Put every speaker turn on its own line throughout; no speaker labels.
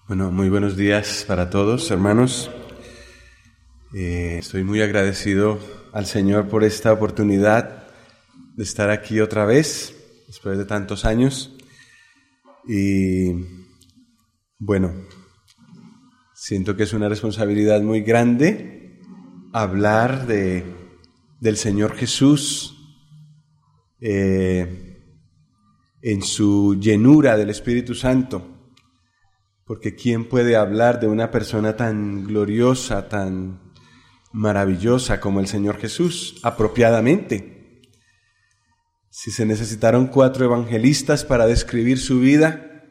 Bueno, muy buenos días para todos, hermanos. Estoy muy agradecido al Señor por esta oportunidad de estar aquí otra vez, después de tantos años. Y bueno, siento que es una responsabilidad muy grande hablar del Señor Jesús en su llenura del Espíritu Santo. Porque ¿quién puede hablar de una persona tan gloriosa, tan maravillosa como el Señor Jesús, apropiadamente? Si se necesitaron 4 evangelistas para describir su vida,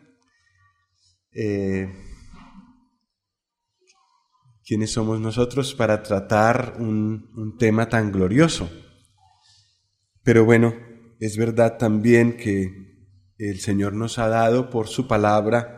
¿quiénes somos nosotros para tratar un tema tan glorioso? Pero bueno, es verdad también que el Señor nos ha dado por su palabra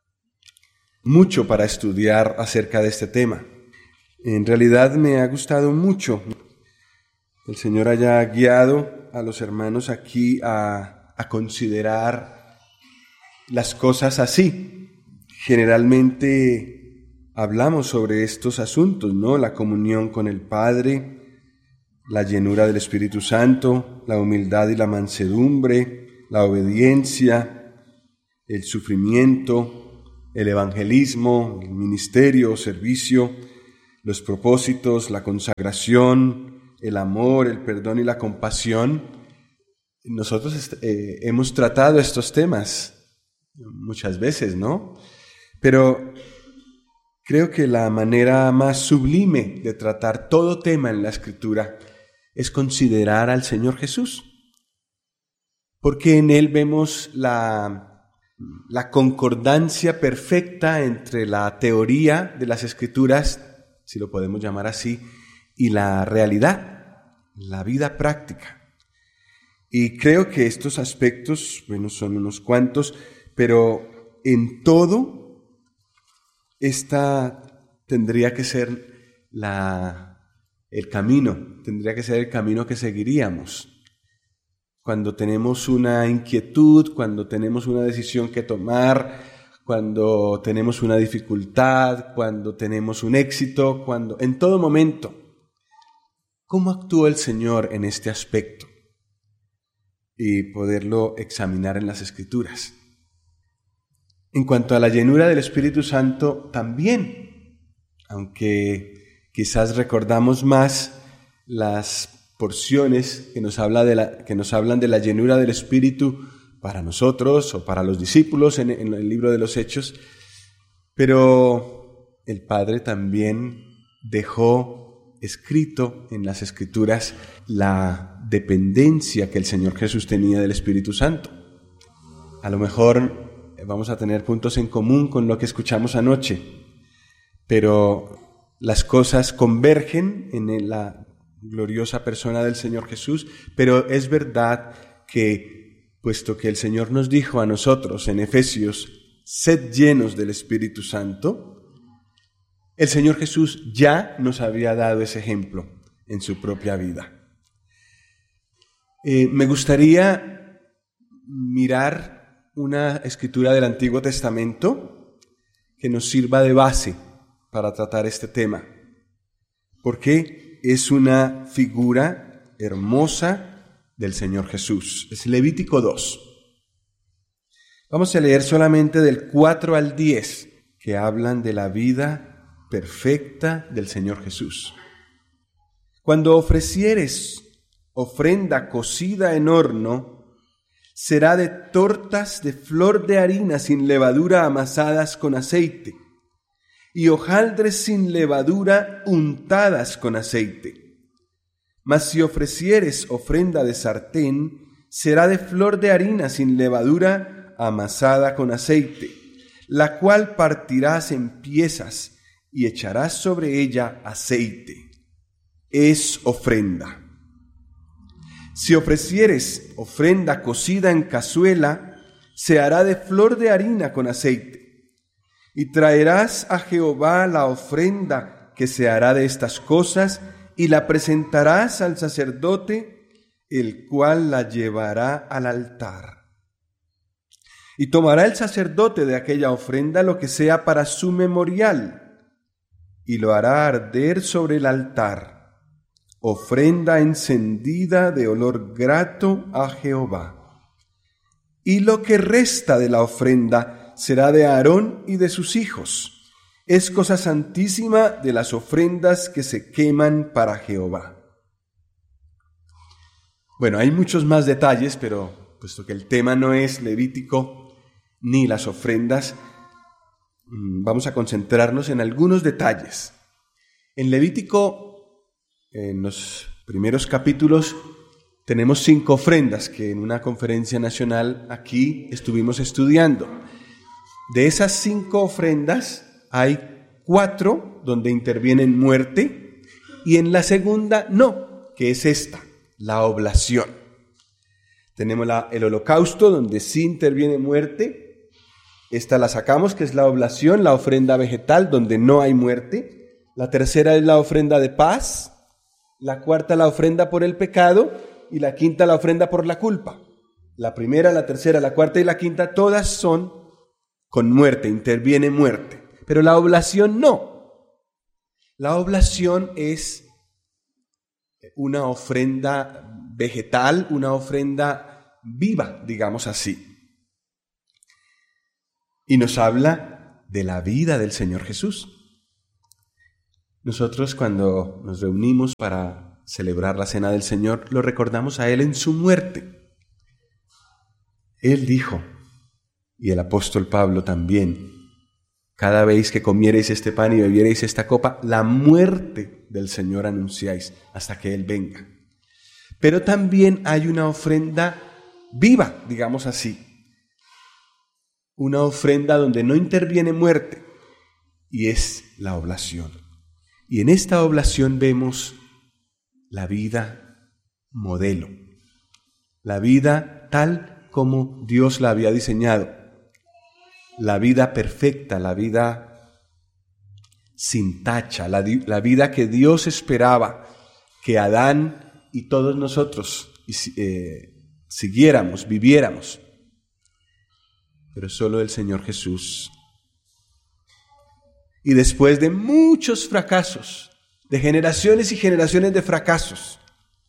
mucho para estudiar acerca de este tema. En realidad me ha gustado mucho que el Señor haya guiado a los hermanos aquí a considerar las cosas así. Generalmente hablamos sobre estos asuntos, ¿no? La comunión con el Padre, la llenura del Espíritu Santo, la humildad y la mansedumbre, la obediencia, el sufrimiento, el evangelismo, el ministerio, servicio, los propósitos, la consagración, el amor, el perdón y la compasión. Nosotros hemos tratado estos temas muchas veces, ¿no? Pero creo que la manera más sublime de tratar todo tema en la Escritura es considerar al Señor Jesús, porque en Él vemos la concordancia perfecta entre la teoría de las Escrituras, si lo podemos llamar así, y la realidad, la vida práctica. Y creo que estos aspectos, bueno, son unos cuantos, pero en todo, esta tendría que ser el camino, tendría que ser el camino que seguiríamos. Cuando tenemos una inquietud, cuando tenemos una decisión que tomar, cuando tenemos una dificultad, cuando tenemos un éxito, en todo momento, ¿cómo actúa el Señor en este aspecto? Y poderlo examinar en las Escrituras. En cuanto a la llenura del Espíritu Santo, también, aunque quizás recordamos más las porciones que nos hablan de la llenura del Espíritu para nosotros o para los discípulos en el libro de los Hechos, pero el Padre también dejó escrito en las Escrituras la dependencia que el Señor Jesús tenía del Espíritu Santo. A lo mejor vamos a tener puntos en común con lo que escuchamos anoche, pero las cosas convergen en la gloriosa persona del Señor Jesús, pero es verdad que, puesto que el Señor nos dijo a nosotros en Efesios, sed llenos del Espíritu Santo, el Señor Jesús ya nos había dado ese ejemplo en su propia vida. Me gustaría mirar una escritura del Antiguo Testamento que nos sirva de base para tratar este tema, porque es una figura hermosa del Señor Jesús. Es Levítico 2. Vamos a leer solamente del 4 al 10, que hablan de la vida perfecta del Señor Jesús. Cuando ofrecieres ofrenda cocida en horno, será de tortas de flor de harina sin levadura amasadas con aceite, y hojaldres sin levadura untadas con aceite. Mas si ofrecieres ofrenda de sartén, será de flor de harina sin levadura amasada con aceite, la cual partirás en piezas y echarás sobre ella aceite. Es ofrenda. Si ofrecieres ofrenda cocida en cazuela, se hará de flor de harina con aceite. Y traerás a Jehová la ofrenda que se hará de estas cosas, y la presentarás al sacerdote, el cual la llevará al altar. Y tomará el sacerdote de aquella ofrenda lo que sea para su memorial, y lo hará arder sobre el altar, ofrenda encendida de olor grato a Jehová. Y lo que resta de la ofrenda será de Aarón y de sus hijos. Es cosa santísima de las ofrendas que se queman para Jehová. Bueno, hay muchos más detalles, pero puesto que el tema no es Levítico ni las ofrendas, vamos a concentrarnos en algunos detalles. En Levítico, en los primeros capítulos, tenemos 5 ofrendas que en una conferencia nacional aquí estuvimos estudiando. De esas 5 ofrendas hay 4 donde intervienen muerte y en la segunda no, que es esta, la oblación. Tenemos el holocausto donde sí interviene muerte. Esta la sacamos, que es la oblación, la ofrenda vegetal, donde no hay muerte. La tercera es la ofrenda de paz. La cuarta, la ofrenda por el pecado. Y la quinta, la ofrenda por la culpa. La primera, la tercera, la cuarta y la quinta, todas son con muerte, interviene muerte. Pero la oblación no. La oblación es una ofrenda vegetal, una ofrenda viva, digamos así. Y nos habla de la vida del Señor Jesús. Nosotros cuando nos reunimos para celebrar la Cena del Señor, lo recordamos a Él en su muerte. Él dijo, y el apóstol Pablo también, cada vez que comiereis este pan y bebiereis esta copa, la muerte del Señor anunciáis hasta que Él venga. Pero también hay una ofrenda viva, digamos así. Una ofrenda donde no interviene muerte, y es la oblación. Y en esta oblación vemos la vida modelo, la vida tal como Dios la había diseñado, la vida perfecta, la vida sin tacha, la vida que Dios esperaba que Adán y todos nosotros siguiéramos, viviéramos. Pero solo el Señor Jesús. Y después de muchos fracasos, de generaciones y generaciones de fracasos,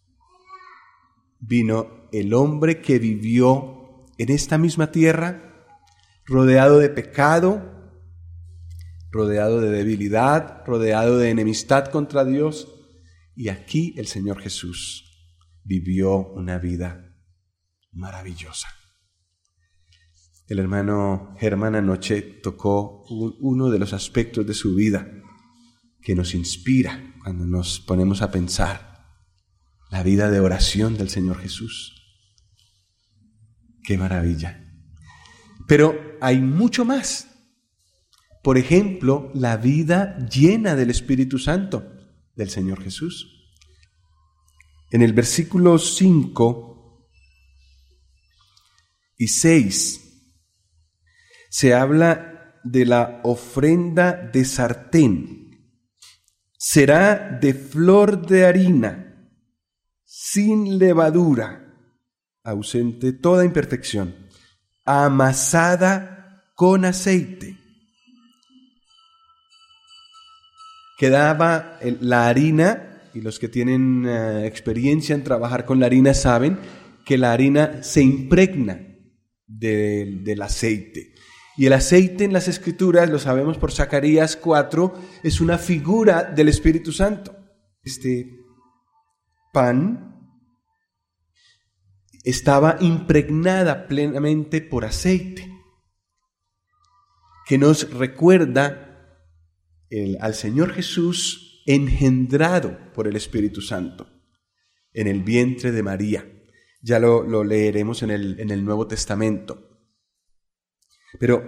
vino el hombre que vivió en esta misma tierra, rodeado de pecado, rodeado de debilidad, rodeado de enemistad contra Dios. Y aquí el Señor Jesús vivió una vida maravillosa. El hermano Germán anoche tocó uno de los aspectos de su vida que nos inspira cuando nos ponemos a pensar la vida de oración del Señor Jesús. ¡Qué maravilla! Pero hay mucho más. Por ejemplo, la vida llena del Espíritu Santo del Señor Jesús. En el versículo 5 y 6 se habla de la ofrenda de sartén. Será de flor de harina, sin levadura, ausente toda imperfección, amasada con aceite. Quedaba la harina, y los que tienen experiencia en trabajar con la harina saben que la harina se impregna del aceite. Y el aceite en las Escrituras, lo sabemos por Zacarías 4, es una figura del Espíritu Santo. Este pan estaba impregnada plenamente por aceite, que nos recuerda al Señor Jesús engendrado por el Espíritu Santo en el vientre de María. Ya lo leeremos en el Nuevo Testamento. Pero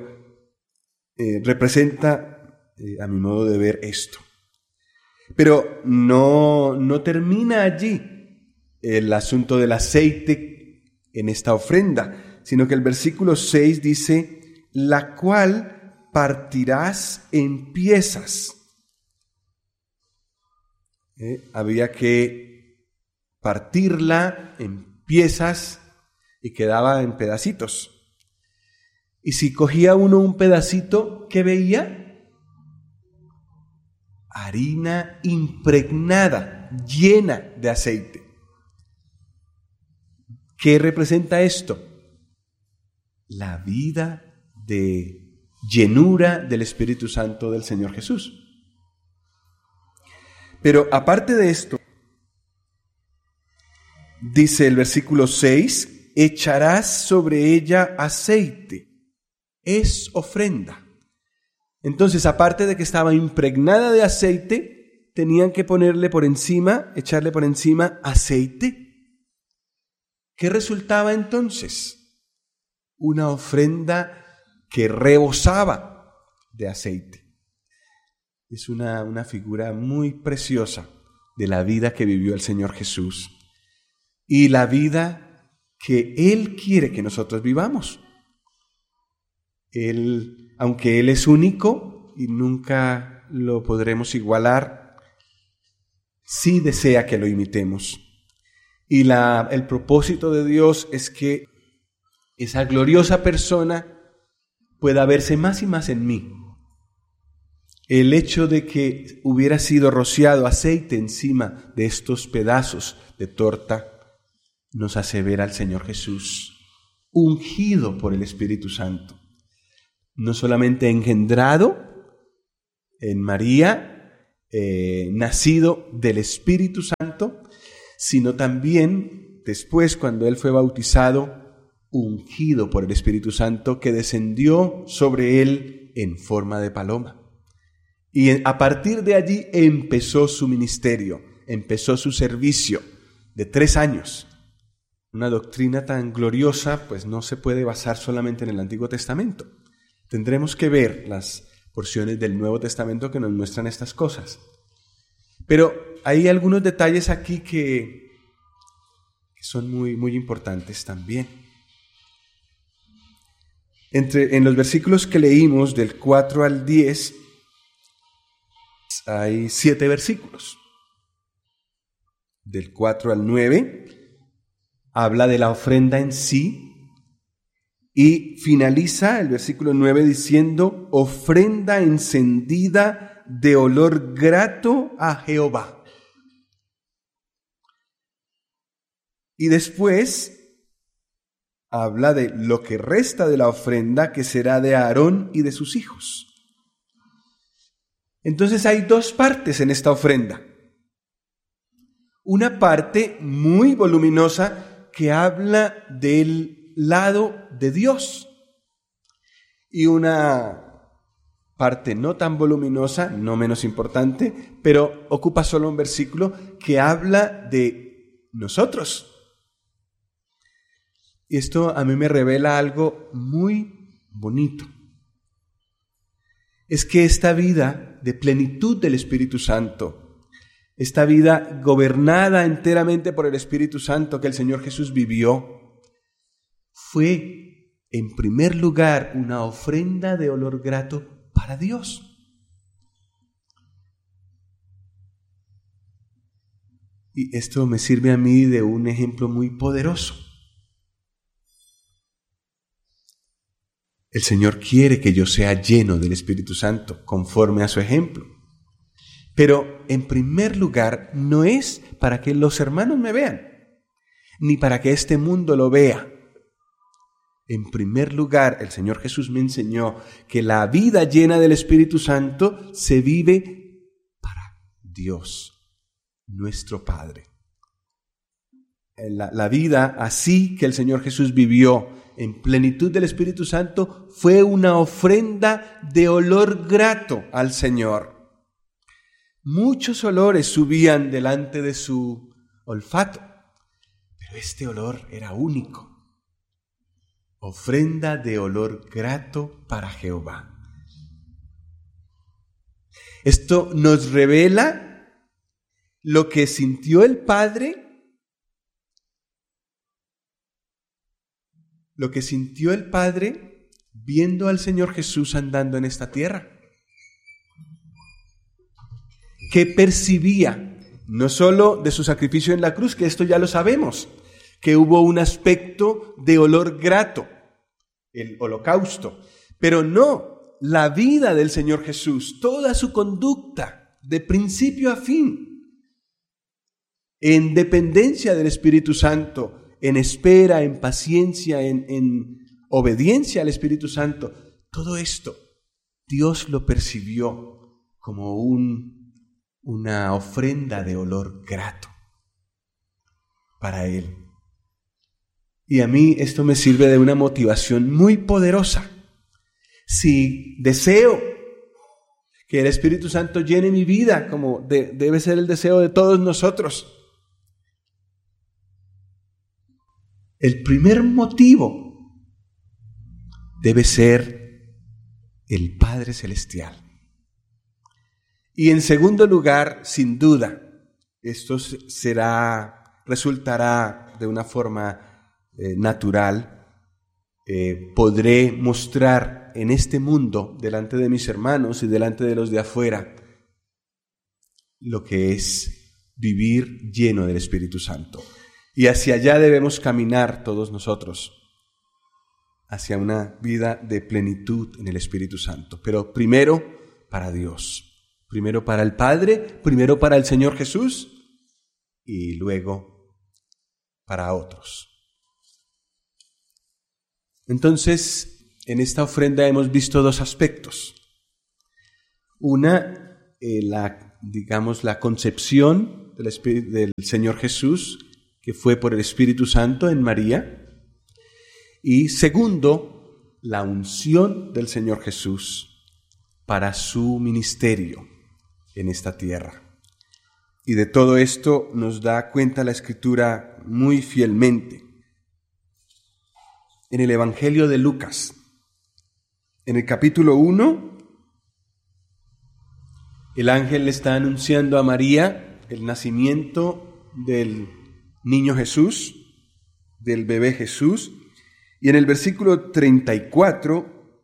representa, a mi modo de ver, esto. Pero no termina allí el asunto del aceite en esta ofrenda, sino que el versículo 6 dice, la cual partirás en piezas. Había que partirla en piezas y quedaba en pedacitos. Y si cogía uno un pedacito, ¿qué veía? Harina impregnada, llena de aceite. ¿Qué representa esto? La vida de llenura del Espíritu Santo del Señor Jesús. Pero aparte de esto, dice el versículo 6, echarás sobre ella aceite. Es ofrenda. Entonces, aparte de que estaba impregnada de aceite, tenían que echarle por encima aceite. ¿Qué resultaba entonces? Una ofrenda que rebosaba de aceite. Es una figura muy preciosa de la vida que vivió el Señor Jesús y la vida que Él quiere que nosotros vivamos. Él, aunque Él es único y nunca lo podremos igualar, sí desea que lo imitemos. Y el propósito de Dios es que esa gloriosa persona pueda verse más y más en mí. El hecho de que hubiera sido rociado aceite encima de estos pedazos de torta nos hace ver al Señor Jesús ungido por el Espíritu Santo. No solamente engendrado en María, nacido del Espíritu Santo, sino también después, cuando Él fue bautizado, ungido por el Espíritu Santo que descendió sobre Él en forma de paloma. Y a partir de allí empezó su ministerio, empezó su servicio de 3 años. Una doctrina tan gloriosa, pues no se puede basar solamente en el Antiguo Testamento. Tendremos que ver las porciones del Nuevo Testamento que nos muestran estas cosas. Pero hay algunos detalles aquí que son muy, muy importantes también. En los versículos que leímos, del 4 al 10, hay 7 versículos. Del 4 al 9, habla de la ofrenda en sí. Y finaliza el versículo 9 diciendo, ofrenda encendida de olor grato a Jehová. Y después habla de lo que resta de la ofrenda, que será de Aarón y de sus hijos. Entonces hay 2 partes en esta ofrenda. Una parte muy voluminosa que habla del lado de Dios y una parte no tan voluminosa, no menos importante, pero ocupa solo un versículo que habla de nosotros. Y esto a mí me revela algo muy bonito. Es que esta vida de plenitud del Espíritu Santo, esta vida gobernada enteramente por el Espíritu Santo que el Señor Jesús vivió, fue, en primer lugar, una ofrenda de olor grato para Dios. Y esto me sirve a mí de un ejemplo muy poderoso. El Señor quiere que yo sea lleno del Espíritu Santo, conforme a su ejemplo. Pero, en primer lugar, no es para que los hermanos me vean, ni para que este mundo lo vea. En primer lugar, el Señor Jesús me enseñó que la vida llena del Espíritu Santo se vive para Dios, nuestro Padre. La vida así que el Señor Jesús vivió en plenitud del Espíritu Santo fue una ofrenda de olor grato al Señor. Muchos olores subían delante de su olfato, pero este olor era único. Ofrenda de olor grato para Jehová. Esto nos revela lo que sintió el Padre, viendo al Señor Jesús andando en esta tierra. Que percibía, no solo de su sacrificio en la cruz, que esto ya lo sabemos, que hubo un aspecto de olor grato, el holocausto. Pero no, la vida del Señor Jesús, toda su conducta, de principio a fin, en dependencia del Espíritu Santo, en espera, en paciencia, en obediencia al Espíritu Santo, todo esto Dios lo percibió como una ofrenda de olor grato para Él. Y a mí esto me sirve de una motivación muy poderosa. Si deseo que el Espíritu Santo llene mi vida, como debe ser el deseo de todos nosotros, el primer motivo debe ser el Padre Celestial. Y en segundo lugar, sin duda, esto resultará de una forma natural. Podré mostrar en este mundo, delante de mis hermanos y delante de los de afuera, lo que es vivir lleno del Espíritu Santo. Y hacia allá debemos caminar todos nosotros, hacia una vida de plenitud en el Espíritu Santo. Pero primero para Dios, primero para el Padre, primero para el Señor Jesús y luego para otros. Entonces, en esta ofrenda hemos visto dos aspectos. Una, la concepción del Señor Jesús, que fue por el Espíritu Santo en María. Y segundo, la unción del Señor Jesús para su ministerio en esta tierra. Y de todo esto nos da cuenta la Escritura muy fielmente. En el Evangelio de Lucas, en el capítulo 1, el ángel le está anunciando a María el nacimiento del niño Jesús, del bebé Jesús, y en el versículo 34,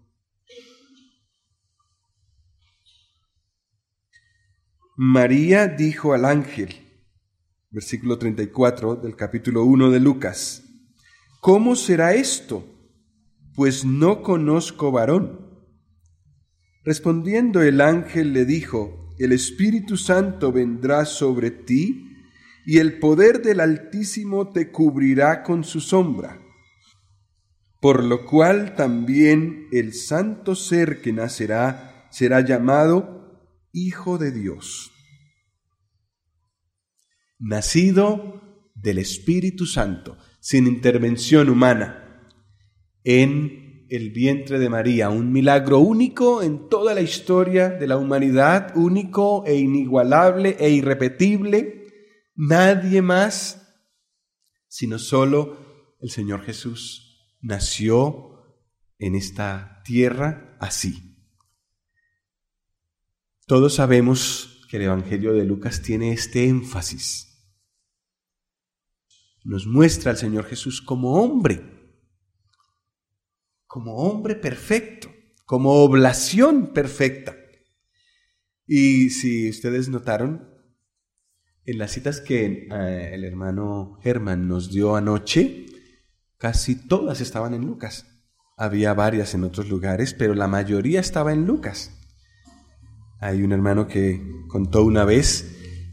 María dijo al ángel, versículo 34 del capítulo 1 de Lucas, ¿cómo será esto? Pues no conozco varón. Respondiendo el ángel le dijo, el Espíritu Santo vendrá sobre ti, y el poder del Altísimo te cubrirá con su sombra. Por lo cual también el santo ser que nacerá será llamado Hijo de Dios. Nacido del Espíritu Santo, sin intervención humana, en el vientre de María, un milagro único en toda la historia de la humanidad, único e inigualable e irrepetible. Nadie más, sino solo el Señor Jesús nació en esta tierra así. Todos sabemos que el Evangelio de Lucas tiene este énfasis. Nos muestra al Señor Jesús como hombre perfecto, como oblación perfecta. Y si ustedes notaron, en las citas que el hermano Germán nos dio anoche, casi todas estaban en Lucas. Había varias en otros lugares, pero la mayoría estaba en Lucas. Hay un hermano que contó una vez,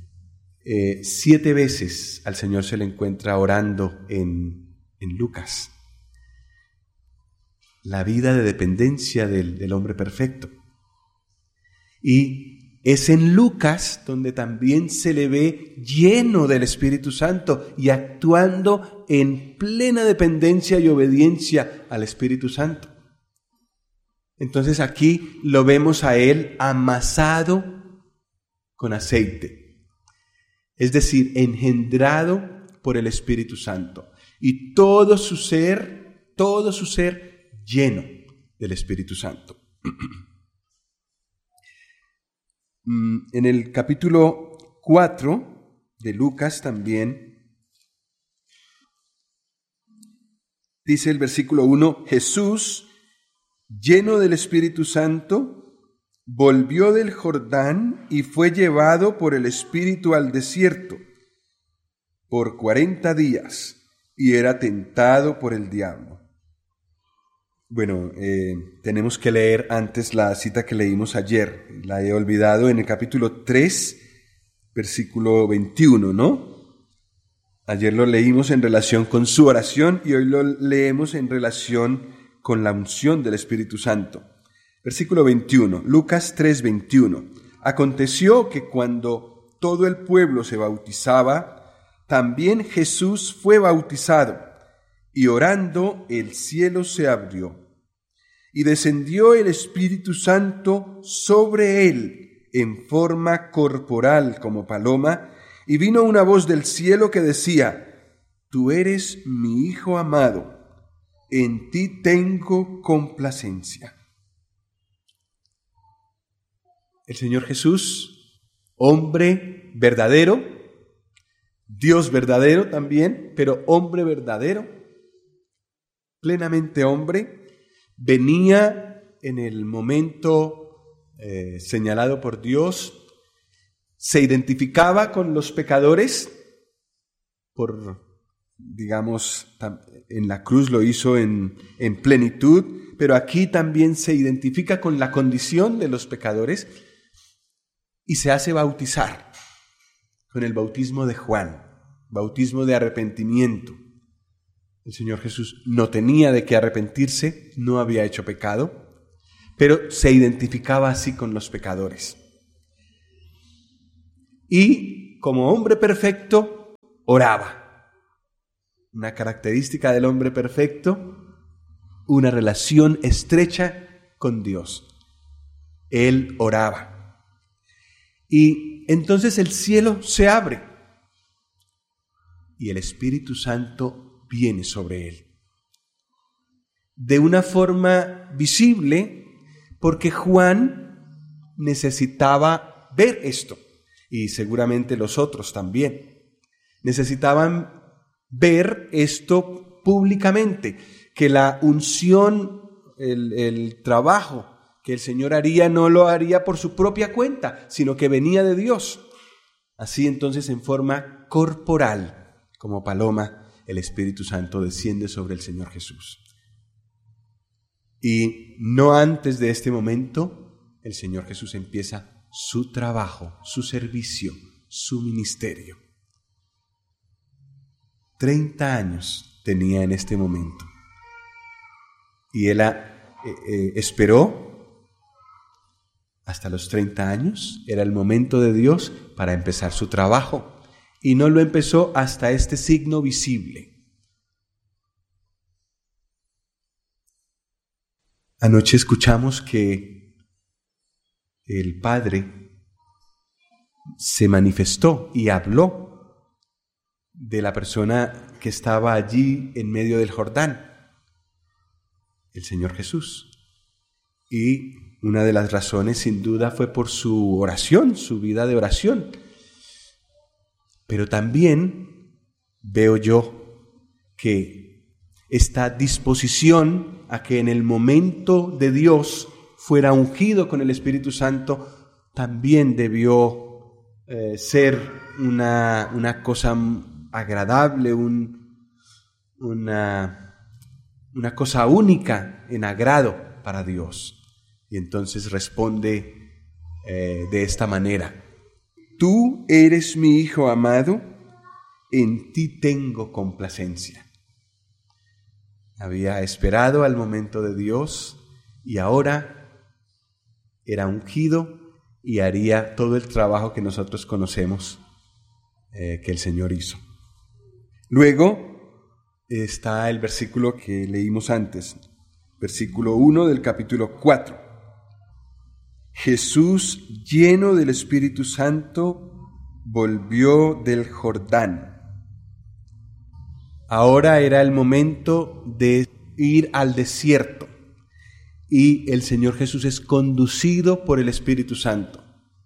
7 veces al Señor se le encuentra orando en Lucas. La vida de dependencia del hombre perfecto. Y es en Lucas donde también se le ve lleno del Espíritu Santo y actuando en plena dependencia y obediencia al Espíritu Santo. Entonces aquí lo vemos a él amasado con aceite, es decir, engendrado por el Espíritu Santo, y todo su ser lleno del Espíritu Santo. En el capítulo 4 de Lucas también dice el versículo 1, Jesús, lleno del Espíritu Santo, volvió del Jordán y fue llevado por el Espíritu al desierto por 40 días y era tentado por el diablo. Bueno, tenemos que leer antes la cita que leímos ayer. La he olvidado en el capítulo 3, versículo 21, ¿no? Ayer lo leímos en relación con su oración y hoy lo leemos en relación con la unción del Espíritu Santo. Versículo 21, Lucas 3, 21. Aconteció que cuando todo el pueblo se bautizaba, también Jesús fue bautizado, y orando el cielo se abrió, y descendió el Espíritu Santo sobre él en forma corporal como paloma, y vino una voz del cielo que decía: Tú eres mi Hijo amado, en ti tengo complacencia. El Señor Jesús, hombre verdadero, Dios verdadero también, pero hombre verdadero, plenamente hombre, venía en el momento señalado por Dios, se identificaba con los pecadores, en la cruz lo hizo en plenitud, pero aquí también se identifica con la condición de los pecadores y se hace bautizar con el bautismo de Juan, bautismo de arrepentimiento. El Señor Jesús no tenía de qué arrepentirse, no había hecho pecado, pero se identificaba así con los pecadores. Y como hombre perfecto, oraba. Una característica del hombre perfecto, una relación estrecha con Dios. Él oraba. Y entonces el cielo se abre y el Espíritu Santo viene sobre él. De una forma visible, porque Juan necesitaba ver esto, y seguramente los otros también. Necesitaban ver esto públicamente, que la unción, el trabajo que el Señor haría no lo haría por su propia cuenta, sino que venía de Dios. Así entonces, en forma corporal, como paloma, el Espíritu Santo desciende sobre el Señor Jesús. Y no antes de este momento, el Señor Jesús empieza su trabajo, su servicio, su ministerio. 30 años tenía en este momento. Y él esperó hasta los 30 años, era el momento de Dios para empezar su trabajo. Y no lo empezó hasta este signo visible. Anoche escuchamos que el Padre se manifestó y habló de la persona que estaba allí en medio del Jordán, el Señor Jesús. Y una de las razones, sin duda, fue por su oración, su vida de oración. Pero también veo yo que esta disposición a que en el momento de Dios fuera ungido con el Espíritu Santo también debió ser una cosa agradable, una cosa única en agrado para Dios. Y entonces responde de esta manera: Tú eres mi Hijo amado, en ti tengo complacencia. Había esperado al momento de Dios y ahora era ungido y haría todo el trabajo que nosotros conocemos que el Señor hizo. Luego está el versículo que leímos antes, versículo 1 del capítulo 4. Jesús, lleno del Espíritu Santo, volvió del Jordán. Ahora era el momento de ir al desierto y el Señor Jesús es conducido por el Espíritu Santo.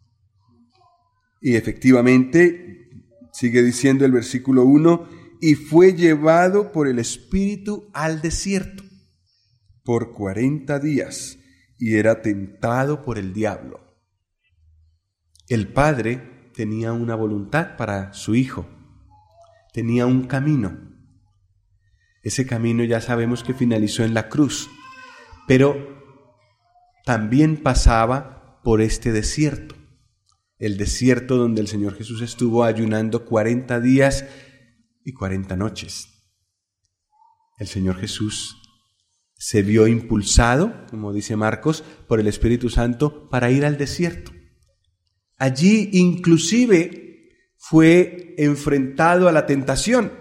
Y efectivamente, sigue diciendo el versículo 1, y fue llevado por el Espíritu al desierto por 40 días y era tentado por el diablo. El Padre tenía una voluntad para su Hijo, tenía un camino. Ese camino ya sabemos que finalizó en la cruz, pero también pasaba por este desierto, el desierto donde el Señor Jesús estuvo ayunando 40 días y 40 noches. El Señor Jesús se vio impulsado, como dice Marcos, por el Espíritu Santo para ir al desierto. Allí inclusive fue enfrentado a la tentación.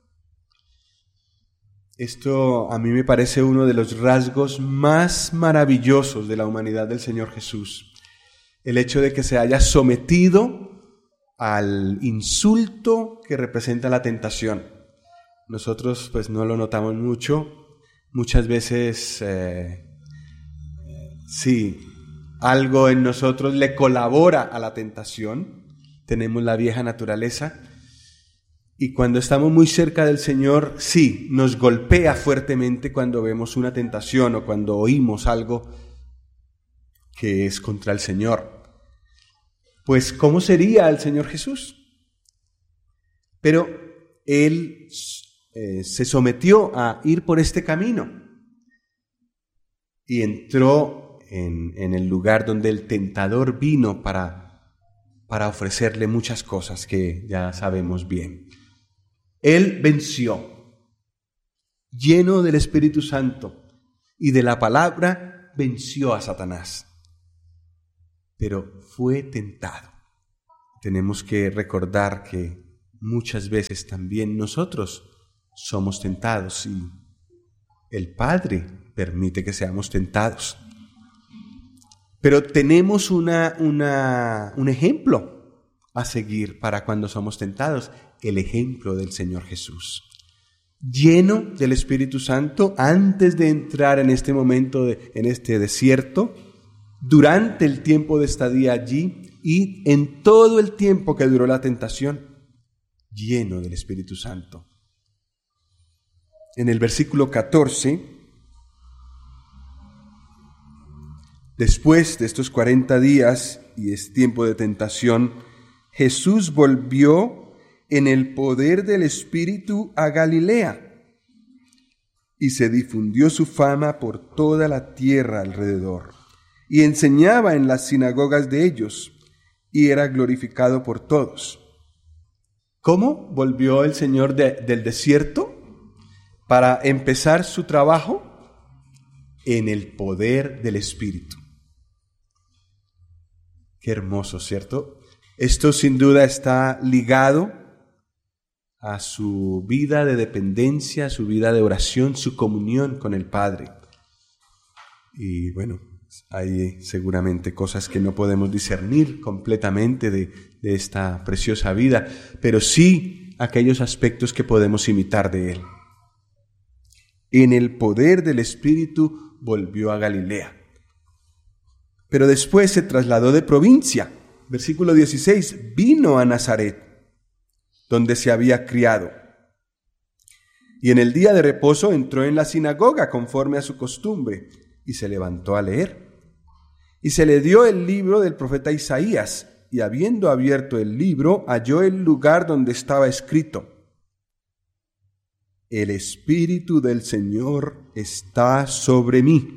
Esto a mí me parece uno de los rasgos más maravillosos de la humanidad del Señor Jesús. El hecho de que se haya sometido al insulto que representa la tentación. Nosotros pues no lo notamos mucho. Muchas veces, sí, algo en nosotros le colabora a la tentación. Tenemos la vieja naturaleza. Y cuando estamos muy cerca del Señor, sí, nos golpea fuertemente cuando vemos una tentación o cuando oímos algo que es contra el Señor. Pues, ¿cómo sería el Señor Jesús? Pero Él se sometió a ir por este camino y entró en el lugar donde el tentador vino para ofrecerle muchas cosas que ya sabemos bien. Él venció, lleno del Espíritu Santo y de la palabra, venció a Satanás. Pero fue tentado. Tenemos que recordar que muchas veces también nosotros somos tentados y el Padre permite que seamos tentados. Pero tenemos un ejemplo a seguir para cuando somos tentados, el ejemplo del Señor Jesús. Lleno del Espíritu Santo, antes de entrar en este momento, en este desierto, durante el tiempo de estadía allí y en todo el tiempo que duró la tentación, lleno del Espíritu Santo. En el versículo 14, después de estos 40 días y es tiempo de tentación, Jesús volvió en el poder del Espíritu a Galilea y se difundió su fama por toda la tierra alrededor y enseñaba en las sinagogas de ellos y era glorificado por todos. ¿Cómo volvió el Señor del desierto para empezar su trabajo? En el poder del Espíritu. Qué hermoso, ¿cierto? Esto sin duda está ligado a su vida de dependencia, a su vida de oración, su comunión con el Padre. Y bueno, hay seguramente cosas que no podemos discernir completamente de esta preciosa vida, pero sí aquellos aspectos que podemos imitar de Él. En el poder del Espíritu volvió a Galilea. Pero después se trasladó de provincia. Versículo 16, vino a Nazaret, donde se había criado. Y en el día de reposo entró en la sinagoga conforme a su costumbre y se levantó a leer. Y se le dio el libro del profeta Isaías, y habiendo abierto el libro, halló el lugar donde estaba escrito: El Espíritu del Señor está sobre mí,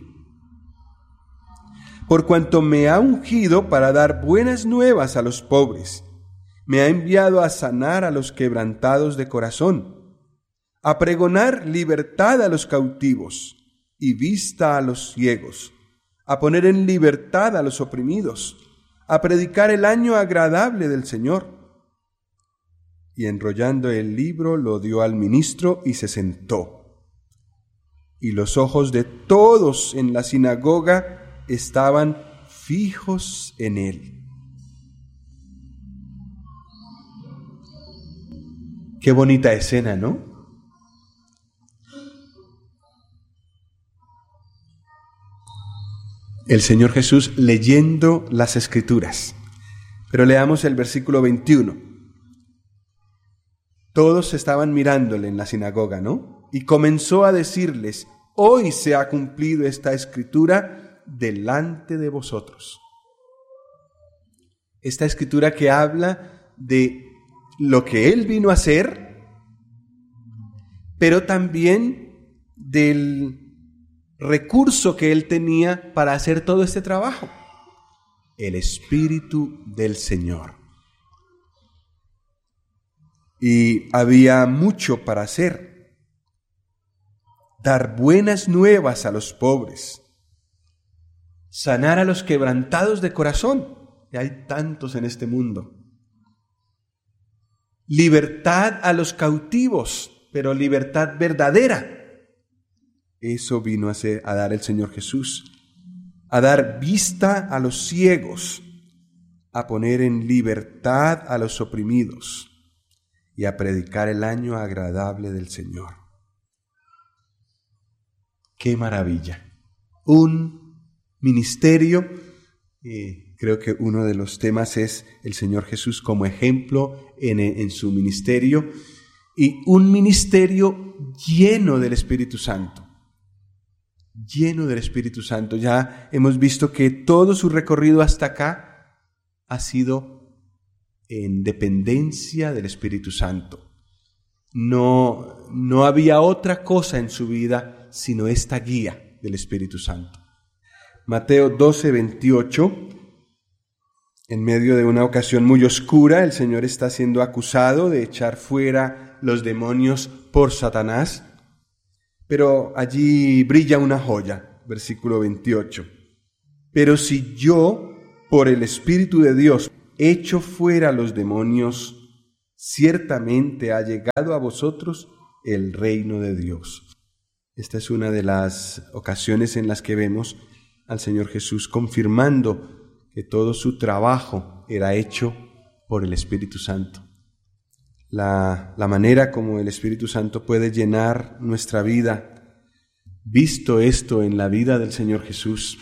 por cuanto me ha ungido para dar buenas nuevas a los pobres, me ha enviado a sanar a los quebrantados de corazón, a pregonar libertad a los cautivos y vista a los ciegos, a poner en libertad a los oprimidos, a predicar el año agradable del Señor. Y enrollando el libro lo dio al ministro y se sentó. Y los ojos de todos en la sinagoga estaban fijos en él. Qué bonita escena, ¿no? El Señor Jesús leyendo las Escrituras. Pero leamos el versículo 21. Todos estaban mirándole en la sinagoga, ¿no? Y comenzó a decirles: hoy se ha cumplido esta Escritura delante de vosotros. Esta Escritura que habla de lo que Él vino a hacer, pero también del recurso que él tenía para hacer todo este trabajo? El Espíritu del Señor. Y había mucho para hacer. Dar buenas nuevas a los pobres. Sanar a los quebrantados de corazón. Y hay tantos en este mundo. Libertad a los cautivos, pero libertad verdadera. Eso vino a dar el Señor Jesús. A dar vista a los ciegos, a poner en libertad a los oprimidos y a predicar el año agradable del Señor. ¡Qué maravilla! Un ministerio, creo que uno de los temas es el Señor Jesús como ejemplo en su ministerio, y un ministerio lleno del Espíritu Santo. Lleno del Espíritu Santo. Ya hemos visto que todo su recorrido hasta acá ha sido en dependencia del Espíritu Santo. No había otra cosa en su vida sino esta guía del Espíritu Santo. Mateo 12:28, en medio de una ocasión muy oscura, el Señor está siendo acusado de echar fuera los demonios por Satanás. Pero allí brilla una joya, versículo 28. Pero si yo, por el Espíritu de Dios, echo fuera los demonios, ciertamente ha llegado a vosotros el reino de Dios. Esta es una de las ocasiones en las que vemos al Señor Jesús confirmando que todo su trabajo era hecho por el Espíritu Santo. La manera como el Espíritu Santo puede llenar nuestra vida, visto esto en la vida del Señor Jesús,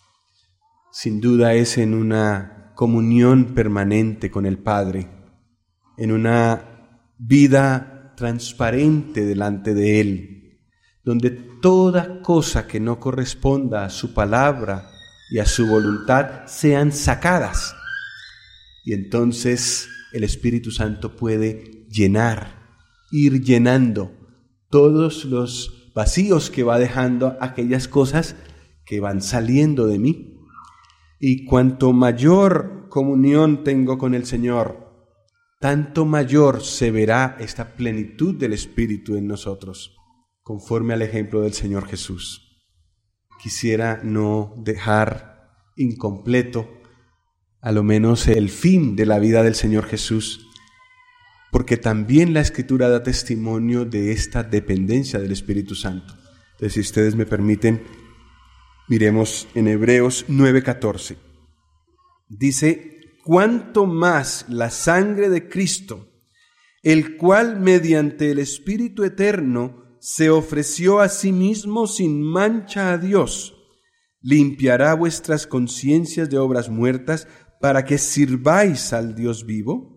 sin duda es en una comunión permanente con el Padre, en una vida transparente delante de Él, donde toda cosa que no corresponda a su palabra y a su voluntad sean sacadas. Y entonces el Espíritu Santo puede ir llenando todos los vacíos que va dejando aquellas cosas que van saliendo de mí. Y cuanto mayor comunión tengo con el Señor, tanto mayor se verá esta plenitud del Espíritu en nosotros, conforme al ejemplo del Señor Jesús. Quisiera no dejar incompleto a lo menos el fin de la vida del Señor Jesús, porque también la Escritura da testimonio de esta dependencia del Espíritu Santo. Entonces, si ustedes me permiten, miremos en Hebreos 9:14. Dice: cuanto más la sangre de Cristo, el cual mediante el Espíritu eterno se ofreció a sí mismo sin mancha a Dios, limpiará vuestras conciencias de obras muertas para que sirváis al Dios vivo.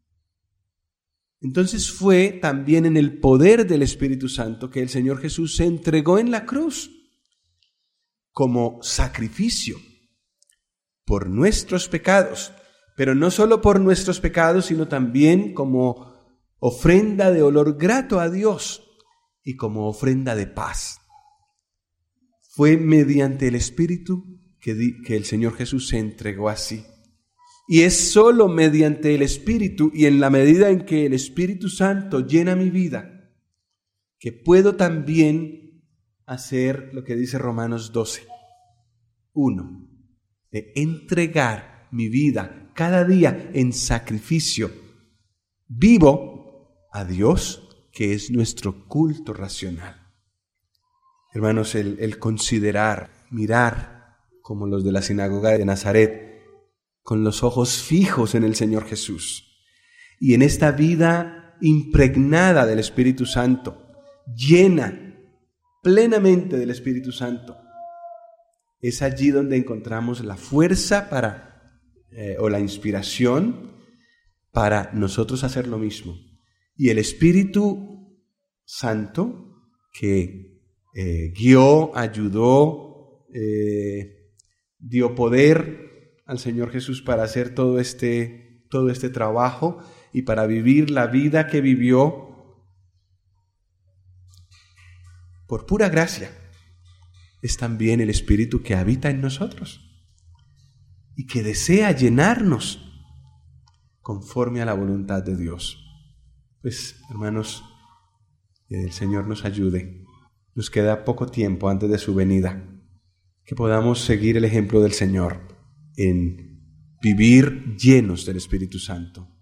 Entonces fue también en el poder del Espíritu Santo que el Señor Jesús se entregó en la cruz como sacrificio por nuestros pecados, pero no solo por nuestros pecados, sino también como ofrenda de olor grato a Dios y como ofrenda de paz. Fue mediante el Espíritu que el Señor Jesús se entregó así. Y es solo mediante el Espíritu y en la medida en que el Espíritu Santo llena mi vida, que puedo también hacer lo que dice Romanos 12:1, de entregar mi vida cada día en sacrificio vivo a Dios, que es nuestro culto racional. Hermanos, el considerar, mirar como los de la sinagoga de Nazaret, con los ojos fijos en el Señor Jesús, y en esta vida impregnada del Espíritu Santo, llena plenamente del Espíritu Santo, es allí donde encontramos la fuerza o la inspiración para nosotros hacer lo mismo. Y el Espíritu Santo que guió, ayudó, dio poder al Señor Jesús para hacer todo este trabajo y para vivir la vida que vivió por pura gracia. es también el Espíritu que habita en nosotros y que desea llenarnos conforme a la voluntad de Dios. Pues, hermanos, que el Señor nos ayude. Nos queda poco tiempo antes de su venida. Que podamos seguir el ejemplo del Señor en vivir llenos del Espíritu Santo.